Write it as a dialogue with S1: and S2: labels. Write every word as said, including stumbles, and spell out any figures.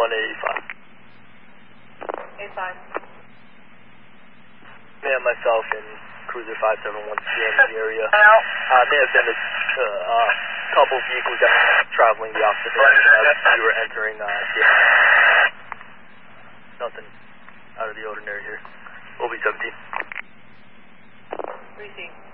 S1: one eighty-five.
S2: eighty-five.
S1: Yeah, myself and Cruiser five seven one C M in the area.
S2: Out.
S1: Uh, may have been a uh, uh, couple vehicles that were traveling the opposite direction as we were entering. Uh, yeah. Nothing out of the ordinary here. O B seventeen.
S2: Receive.